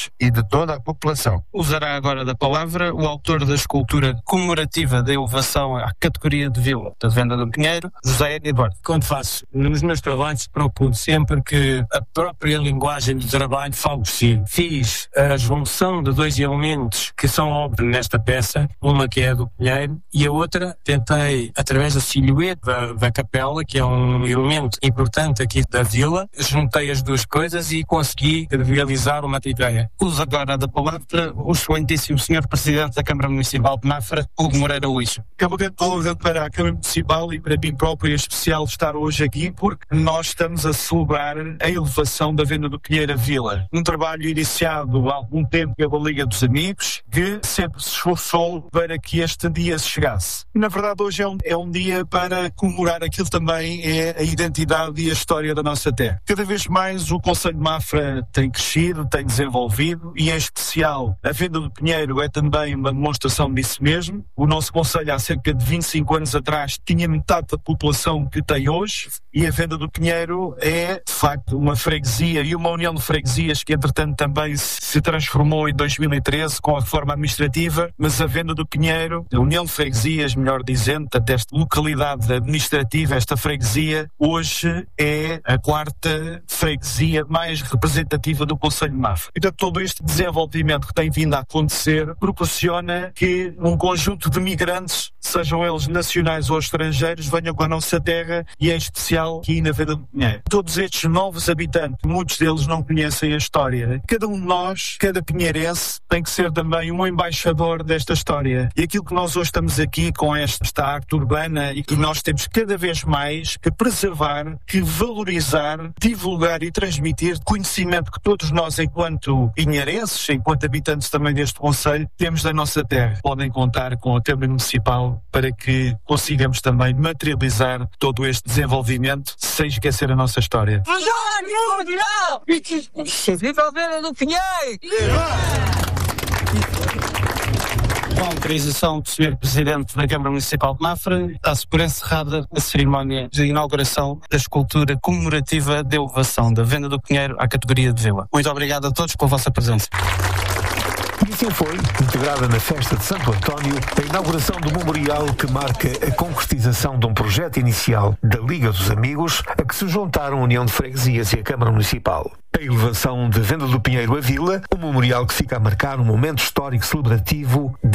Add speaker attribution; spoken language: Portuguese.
Speaker 1: amigos e de toda a população.
Speaker 2: Usará agora da palavra o autor da escultura comemorativa da elevação à categoria de vila da Venda do Pinheiro, José Eduardo.
Speaker 3: Quando faço nos meus trabalhos, procuro sempre que a própria linguagem do trabalho fale por si. Fiz a junção de dois elementos que são óbvios nesta peça, uma que é do Pinheiro e a outra tentei, através da silhueta da capela, que é um elemento importante aqui da vila, juntei as duas coisas e consegui realizar uma ideia.
Speaker 2: Uso agora da palavra o excelentíssimo Sr. Presidente da Câmara Municipal de Mafra, Hugo Moreira Luís.
Speaker 4: É uma grande honra para a Câmara Municipal e para mim próprio, em especial, estar hoje aqui, porque nós estamos a celebrar a elevação da Venda do Pinheiro à Vila. Um trabalho iniciado há algum tempo pela Liga dos Amigos, que sempre se esforçou para que este dia chegasse. E, na verdade, hoje é um dia para comemorar aquilo também é a identidade e a história da nossa terra. Cada vez mais o Concelho de Mafra tem crescido, tem desenvolvido e, em especial, a Venda do Pinheiro é também uma demonstração disso mesmo. O nosso Concelho, há cerca de 25 anos atrás, tinha metade da população que tem hoje e a Venda do Pinheiro é, de facto, uma freguesia e uma união de freguesias que, entretanto, também se transformou em 2013 com a reforma administrativa, mas a Venda do Pinheiro, a união de freguesias, melhor dizendo, desta localidade administrativa, esta freguesia, hoje é a quarta freguesia mais representativa do Concelho de Mafra. Então, todo este desenvolvimento que tem vindo a acontecer proporciona que um conjunto de migrantes, sejam eles nacionais ou estrangeiros, venham com a nossa terra e, em especial, aqui na Venda do Pinheiro. Todos estes novos habitantes, muitos deles não conhecem a história. Cada um de nós, cada pinheirense, tem que ser também um embaixador desta história. E aquilo que nós hoje estamos aqui com esta arte urbana e que nós temos cada vez mais que preservar, que valorizar, divulgar e transmitir conhecimento que todos nós, enquanto pinheirenses, enquanto habitantes também deste concelho, temos da nossa terra. Podem contar com a Câmara Municipal para que consigamos também materializar todo este desenvolvimento sem esquecer a nossa história.
Speaker 5: Viva a Venda do Pinheiro!
Speaker 2: Com a autorização do Sr. Presidente da Câmara Municipal de Mafra, está-se por encerrada a cerimónia de inauguração da escultura comemorativa de elevação da Venda do Pinheiro à categoria de vila. Muito obrigado a todos pela vossa presença.
Speaker 6: E assim foi, integrada na festa de Santo António, a inauguração do memorial que marca a concretização de um projeto inicial da Liga dos Amigos, a que se juntaram a União de Freguesias e a Câmara Municipal. A elevação de Venda do Pinheiro à Vila, um memorial que fica a marcar um momento histórico celebrativo da